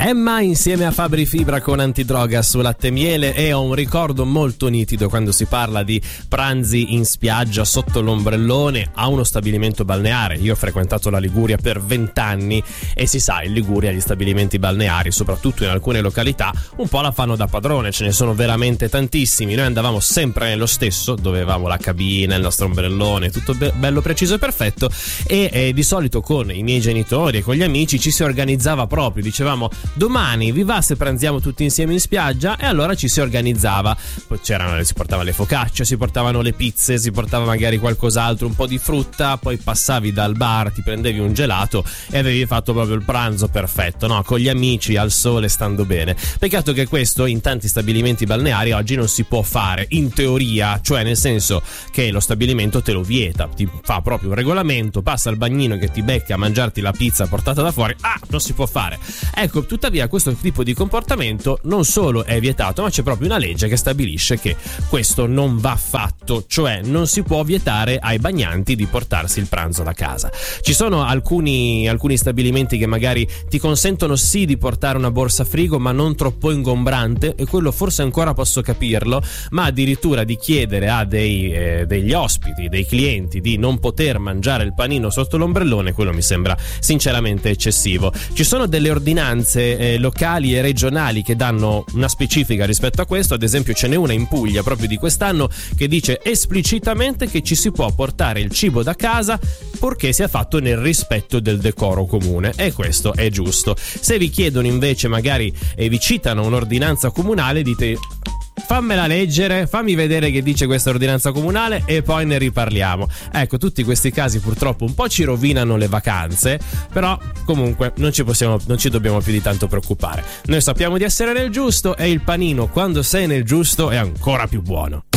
Emma insieme a Fabri Fibra con Antidroga su Latte e Miele, e ho un ricordo molto nitido quando si parla di pranzi in spiaggia sotto l'ombrellone a uno stabilimento balneare. Io ho frequentato la Liguria per 20 anni e si sa, in Liguria gli stabilimenti balneari, soprattutto in alcune località, un po' la fanno da padrone, ce ne sono veramente tantissimi. Noi andavamo sempre nello stesso, dove avevamo la cabina, il nostro ombrellone, tutto bello preciso e perfetto, e di solito con i miei genitori e con gli amici ci si organizzava proprio, dicevamo domani vi va se pranziamo tutti insieme in spiaggia, e allora ci si organizzava. Poi si portava le focacce, si portavano le pizze, si portava magari qualcos'altro, un po' di frutta, poi passavi dal bar, ti prendevi un gelato e avevi fatto proprio il pranzo perfetto, no? Con gli amici al sole, stando bene. Peccato che questo in tanti stabilimenti balneari oggi non si può fare, in teoria, cioè nel senso che lo stabilimento te lo vieta, ti fa proprio un regolamento, passa il bagnino che ti becca a mangiarti la pizza portata da fuori, non si può fare. Ecco, tuttavia questo tipo di comportamento non solo è vietato, ma c'è proprio una legge che stabilisce che questo non va fatto, cioè non si può vietare ai bagnanti di portarsi il pranzo da casa. Ci sono alcuni stabilimenti che magari ti consentono sì di portare una borsa frigo, ma non troppo ingombrante, e quello forse ancora posso capirlo, ma addirittura di chiedere a degli ospiti, dei clienti, di non poter mangiare il panino sotto l'ombrellone, quello mi sembra sinceramente eccessivo. Ci sono delle ordinanze locali e regionali che danno una specifica rispetto a questo. Ad esempio ce n'è una in Puglia proprio di quest'anno che dice esplicitamente che ci si può portare il cibo da casa purché sia fatto nel rispetto del decoro comune, e questo è giusto. Se vi chiedono invece, magari vi citano un'ordinanza comunale, dite fammela leggere, fammi vedere che dice questa ordinanza comunale e poi ne riparliamo. Ecco, tutti questi casi purtroppo un po' ci rovinano le vacanze, però comunque non ci dobbiamo più di tanto preoccupare. Noi sappiamo di essere nel giusto, e il panino quando sei nel giusto è ancora più buono.